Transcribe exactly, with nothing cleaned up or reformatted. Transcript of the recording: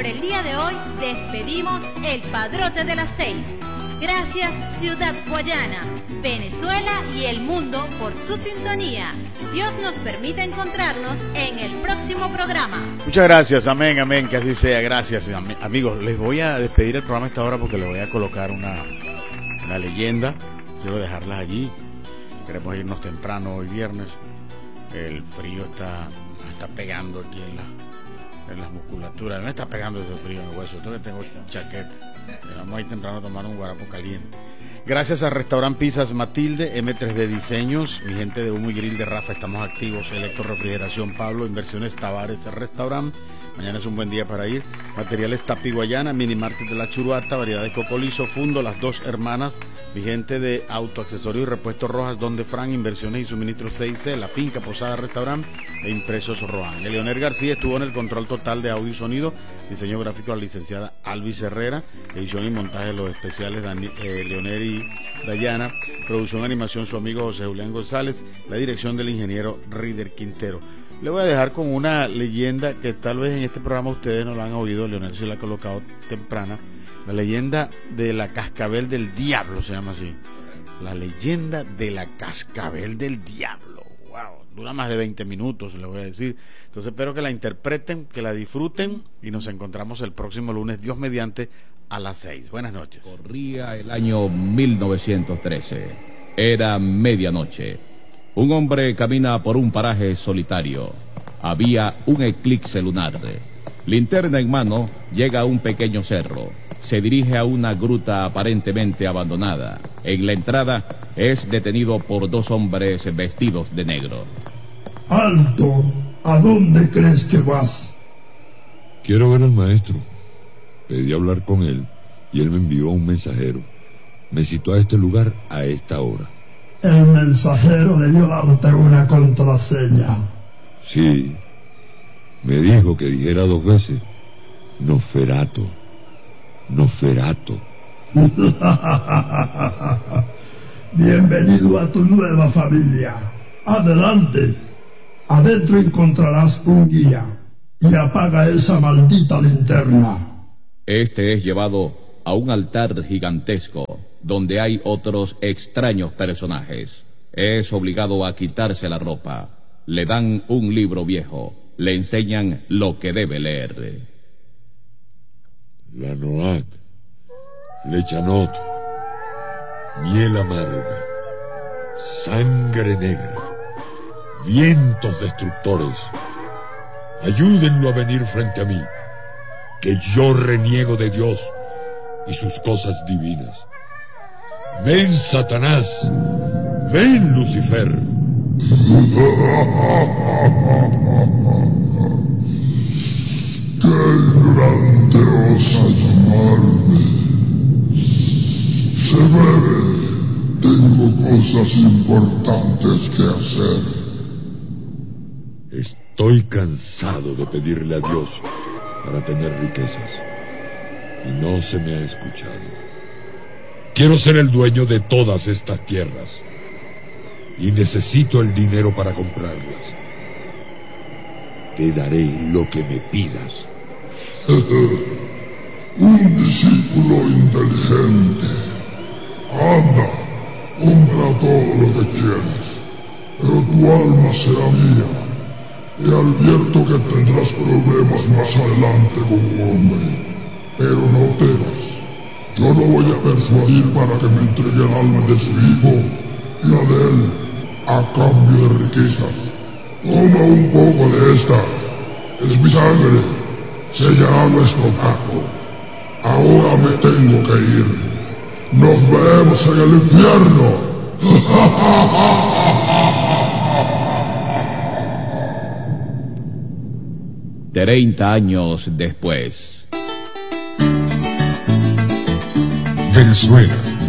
el día de hoy despedimos el Padrote de las Seis. Gracias Ciudad Guayana, Venezuela y el mundo por su sintonía. Dios nos permite encontrarnos en el próximo programa. Muchas gracias, amén, amén, que así sea. Gracias, am amigos. Les voy a despedir el programa a esta hora porque les voy a colocar una, una leyenda. Quiero dejarlas allí. Queremos irnos temprano hoy viernes. El frío está, está pegando aquí en, la, en las musculaturas. Me está pegando ese frío en el hueso. Entonces tengo chaqueta. Vamos a ir temprano a tomar un guarapo caliente. Gracias al Restaurant Pizzas Matilde, M tres D Diseños, mi gente de Humo y Grill de Rafa, estamos activos. Electrorefrigeración Pablo, Inversiones Tavares Restaurant. Mañana es un buen día para ir. Materiales Tapi Guayana, Mini Market de la Churuata, variedades Cocolizo, Fundo, Las Dos Hermanas, mi gente de Autoaccesorios y Repuestos Rojas, Donde Fran, Inversiones y Suministros seis C, La Finca Posada Restaurant e Impresos Rohan. Leonel García estuvo en el control total de audio y sonido, diseño gráfico a la licenciada Alvis Herrera, edición y montaje de los especiales Dani, eh, Leonel y Dayana, producción animación su amigo José Julián González, la dirección del ingeniero Rider Quintero. Le voy a dejar con una leyenda que tal vez en este programa ustedes no la han oído, Leonel se la ha colocado temprana, la leyenda de la Cascabel del Diablo, se llama así, la leyenda de la Cascabel del Diablo. Wow, dura más de veinte minutos, le voy a decir. Entonces espero que la interpreten, que la disfruten y nos encontramos el próximo lunes, Dios mediante, a las seis. Buenas noches. Corría el año mil novecientos trece. Era medianoche. Un hombre camina por un paraje solitario. Había un eclipse lunar. Linterna en mano, llega a un pequeño cerro. Se dirige a una gruta aparentemente abandonada. En la entrada es detenido por dos hombres vestidos de negro. ¡Alto! ¿A dónde crees que vas? Quiero ver al maestro. Pedí hablar con él y él me envió un mensajero. Me citó a este lugar a esta hora. El mensajero debió darte una contraseña. Sí. Me dijo que dijera dos veces Nosferato. Nosferato. Bienvenido a tu nueva familia. Adelante. Adentro encontrarás un guía. Y apaga esa maldita linterna. Este es llevado a un altar gigantesco donde hay otros extraños personajes. Es obligado a quitarse la ropa. Le dan un libro viejo. Le enseñan lo que debe leer. La Noat, Lechanot, miel amarga, sangre negra, vientos destructores. Ayúdenlo a venir frente a mí, que yo reniego de Dios y sus cosas divinas. Ven, Satanás, ven, Lucifer. ¡Qué ignorante osa llamarme! Se bebe. Tengo cosas importantes que hacer. Estoy cansado de pedirle a Dios para tener riquezas y no se me ha escuchado. Quiero ser el dueño de todas estas tierras y necesito el dinero para comprarlas. Te daré lo que me pidas. Un discípulo inteligente. Anda, compra todo lo que quieras, pero tu alma será mía. He advierto que tendrás problemas más adelante como hombre, pero no temas. Yo lo voy a persuadir para que me entregue el alma de su hijo y la de él a cambio de riquezas. Toma un poco de esta. Es mi sangre. Se llama estropajo. Ahora me tengo que ir. Nos vemos en el infierno. Treinta años después. Venezuela.